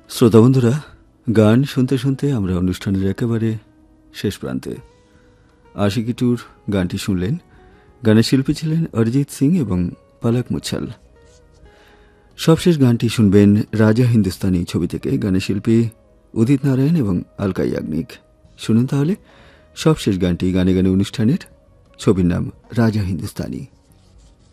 শ্রোতা বন্ধুরা, গান শুনতে শুনতে আমরা অনুষ্ঠানের একেবারে শেষ প্রান্তে। আশিকি টুর গানটি শুনলেন। গানের শিল্পী ছিলেন অরিজিৎ সিং এবং পালাক মুচ্ছাল। সবশেষ গানটি শুনবেন রাজা হিন্দুস্তানি ছবি থেকে। গানের শিল্পী উদিত নারায়ণ এবং আলকা ইয়াগনিক। শুনুন তাহলে সবশেষ গানটি। গানে গানে অনুষ্ঠানের ছবির নাম রাজা হিন্দুস্তানি।